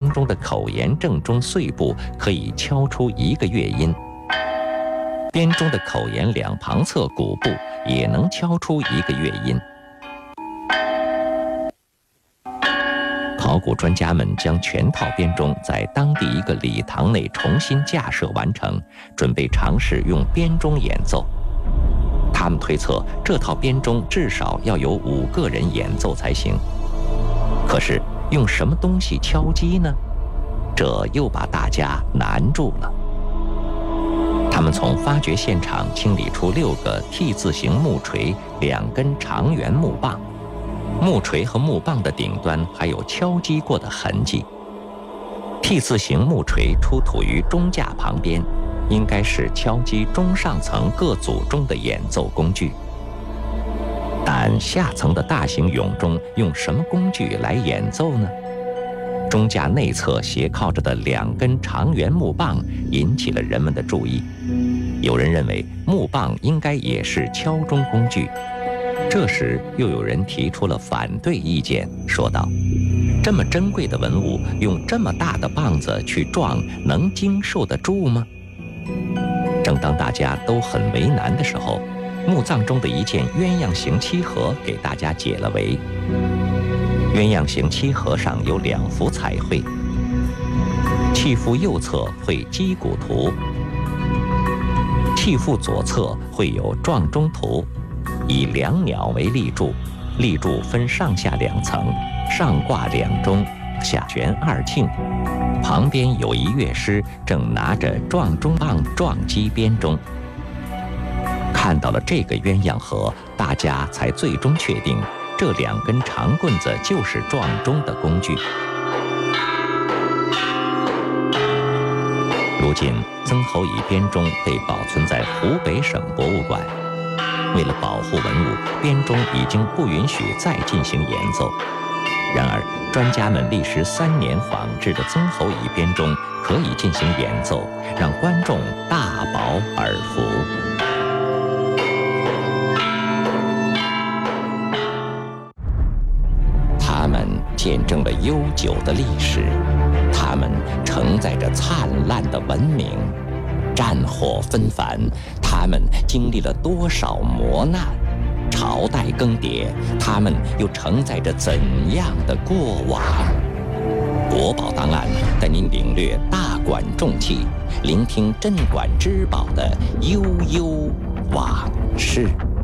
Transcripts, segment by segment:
当中的口沿正中碎部可以敲出一个乐音，编钟的口沿两旁侧鼓部也能敲出一个乐音。考古专家们将全套编钟在当地一个礼堂内重新架设完成，准备尝试用编钟演奏。他们推测这套编钟至少要有5个人演奏才行。可是用什么东西敲击呢？这又把大家难住了。他们从发掘现场清理出6个 T 字形木锤，2根长圆木棒。木锤和木棒的顶端还有敲击过的痕迹。T 字形木锤出土于钟架旁边，应该是敲击钟上层各组钟的演奏工具。但下层的大型俑钟用什么工具来演奏呢？钟架内侧斜靠着的2根长圆木棒引起了人们的注意。有人认为木棒应该也是敲钟工具。这时又有人提出了反对意见，说道：这么珍贵的文物，用这么大的棒子去撞，能经受得住吗？正当大家都很为难的时候，墓葬中的一件鸳鸯形漆盒给大家解了围。鸳鸯形漆盒上有2幅彩绘，器腹右侧绘击鼓图，器腹左侧绘有撞钟图，以2鸟为立柱，立柱分上下2层，上挂2钟，下悬2磬，旁边有一乐师正拿着撞钟棒撞击编钟。看到了这个鸳鸯盒，大家才最终确定这2根长棍子就是撞钟的工具。如今曾侯乙编钟被保存在湖北省博物馆。为了保护文物，编钟已经不允许再进行演奏。然而专家们历时3年仿制的曾侯乙编钟可以进行演奏，让观众大饱耳福。它们见证了悠久的历史，它们承载着灿烂的文明。战火纷繁，他们经历了多少磨难？朝代更迭，他们又承载着怎样的过往？国宝档案带您领略大馆重器，聆听镇馆之宝的悠悠往事。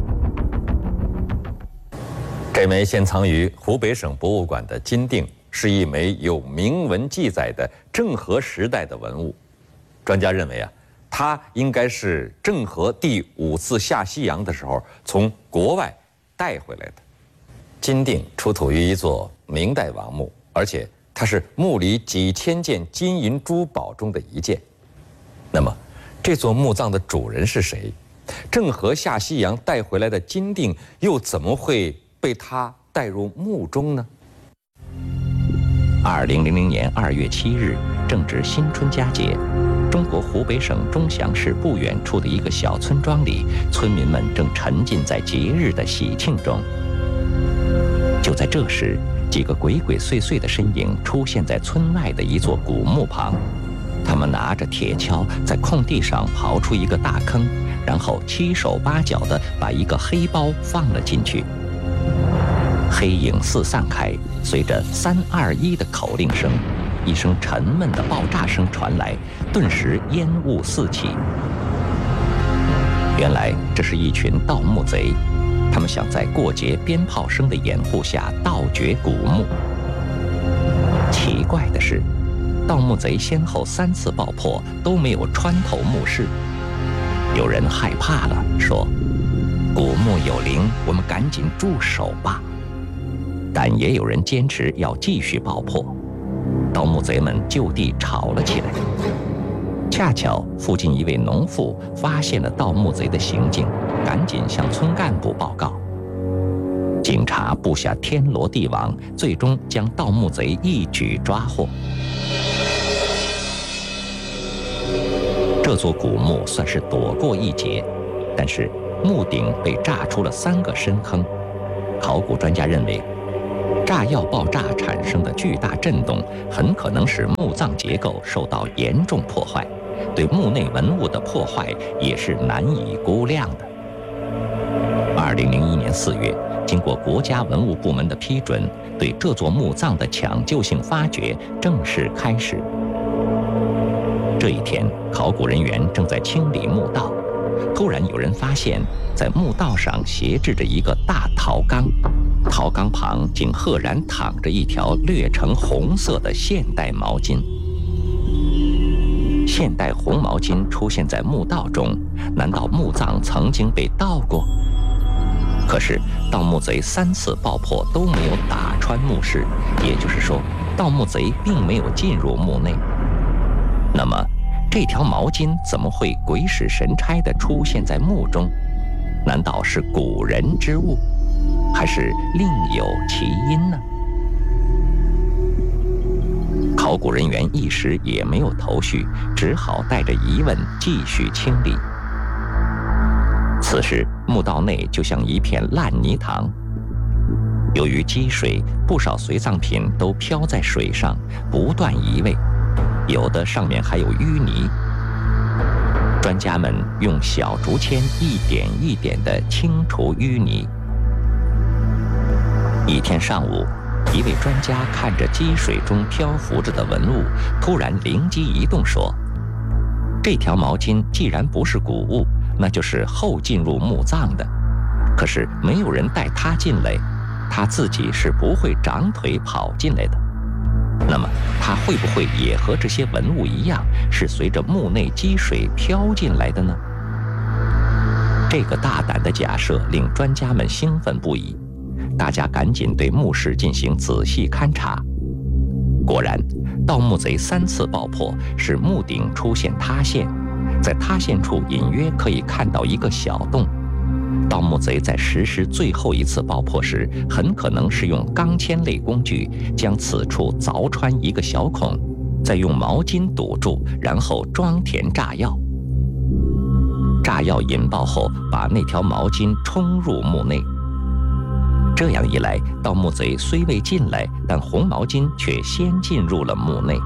这枚现藏于湖北省博物馆的金锭，是一枚有铭文记载的郑和时代的文物。专家认为它应该是郑和第5次下西洋的时候从国外带回来的。金锭出土于一座明代王墓，而且它是墓里几千件金银珠宝中的一件。那么，这座墓葬的主人是谁？郑和下西洋带回来的金锭又怎么会被他带入墓中呢 ？2000年2月7日，正值新春佳节。中国湖北省钟祥市不远处的一个小村庄里，村民们正沉浸在节日的喜庆中。就在这时，几个鬼鬼祟祟的身影出现在村外的一座古墓旁。他们拿着铁锹在空地上刨出一个大坑，然后7手8脚地把一个黑包放了进去。黑影四散开，随着3、2、1的口令声，一声沉闷的爆炸声传来，顿时烟雾四起。原来这是一群盗墓贼，他们想在过节鞭炮声的掩护下盗掘古墓。奇怪的是，盗墓贼先后3次爆破都没有穿透墓室。有人害怕了，说：“古墓有灵，我们赶紧住手吧。”但也有人坚持要继续爆破。盗墓贼们就地吵了起来。恰巧附近一位农妇发现了盗墓贼的行径，赶紧向村干部报告。警察布下天罗地网，最终将盗墓贼一举抓获。这座古墓算是躲过一劫，但是墓顶被炸出了3个深坑。考古专家认为， 炸药爆炸产生的巨大震动很可能使墓葬结构受到严重破坏，对墓内文物的破坏也是难以估量的。2001年4月，经过国家文物部门的批准，对这座墓葬的抢救性发掘正式开始。这一天，考古人员正在清理墓道，突然有人发现，在墓道上斜置着一个大陶缸，陶缸旁竟赫然躺着一条略呈红色的现代毛巾。现代红毛巾出现在墓道中，难道墓葬曾经被盗过？可是盗墓贼3次爆破都没有打穿墓室，也就是说，盗墓贼并没有进入墓内。那么，这条毛巾怎么会鬼使神差地出现在墓中？难道是古人之物，还是另有其因呢？考古人员一时也没有头绪，只好带着疑问继续清理。此时，墓道内就像一片烂泥塘。由于积水，不少随葬品都漂在水上，不断移位，有的上面还有淤泥。专家们用小竹签一点一点地清除淤泥。一天上午，一位专家看着积水中漂浮着的文物，突然灵机一动说：“这条毛巾既然不是古物，那就是后进入墓葬的。可是没有人带它进来，它自己是不会长腿跑进来的。那么它会不会也和这些文物一样，是随着墓内积水飘进来的呢？”这个大胆的假设令专家们兴奋不已，大家赶紧对墓室进行仔细勘察。果然，盗墓贼3次爆破是墓顶出现塌陷，在塌陷处隐约可以看到一个小洞。盗墓贼在实施最后一次爆破时，很可能是用钢钎类工具将此处凿穿一个小孔，再用毛巾堵住，然后装填炸药。炸药引爆后，把那条毛巾冲入墓内。这样一来，盗墓贼虽未进来，但红毛巾却先进入了墓内。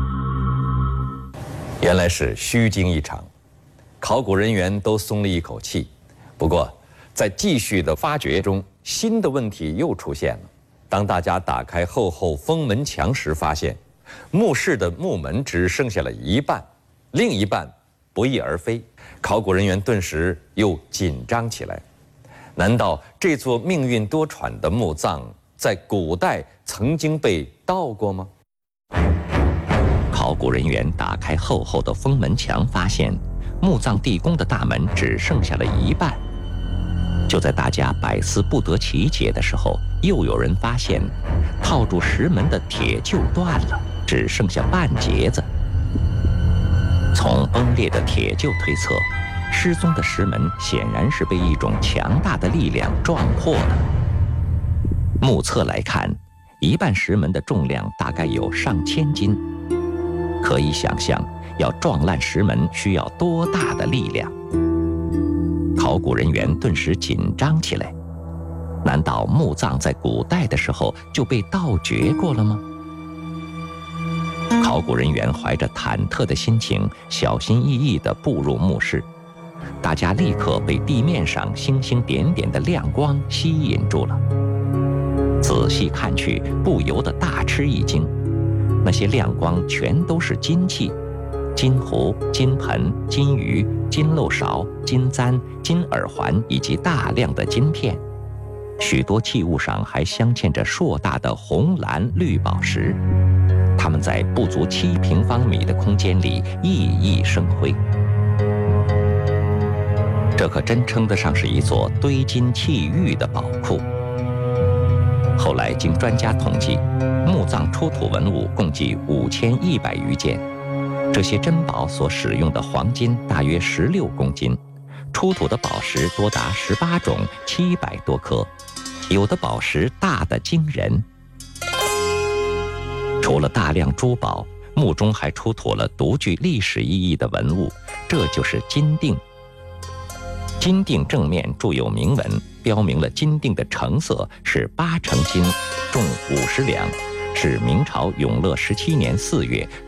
原来是虚惊一场，考古人员都松了一口气。不过，在继续的发掘中，新的问题又出现了。当大家打开厚厚封门墙时，发现墓室的木门只剩下了一半，另一半不翼而飞。考古人员顿时又紧张起来。难道这座命运多舛的墓葬在古代曾经被盗过吗？ 考古人员打开厚厚的封门墙，发现墓葬地宫的大门只剩下了一半。就在大家百思不得其解的时候，又有人发现套住石门的铁臼断了，只剩下半截子。从崩裂的铁臼推测，失踪的石门显然是被一种强大的力量撞破的。目测来看，一半石门的重量大概有上千斤，可以想象要撞烂石门需要多大的力量。考古人员顿时紧张起来，难道墓葬在古代的时候就被盗掘过了吗？考古人员怀着忐忑的心情，小心翼翼地步入墓室。大家立刻被地面上星星点点的亮光吸引住了。仔细看去，不由得大吃一惊，那些亮光全都是金器。金壶、金盆、金鱼、金漏勺、金簪、金耳环以及大量的金片，许多器物上还镶嵌着硕大的红蓝绿宝石，它们在不足7平方米的空间里熠熠生辉。这可真称得上是一座堆金砌玉的宝库。后来经专家统计，墓葬出土文物共计5100余件。这些珍宝所使用的黄金大约16公斤，出土的宝石多达18种，700多颗，有的宝石大得惊人。除了大量珠宝，墓中还出土了独具历史意义的文物，这就是金锭。金锭正面铸有铭文： 标明了金锭的成色是8成金，重50两，是明朝永乐17年4月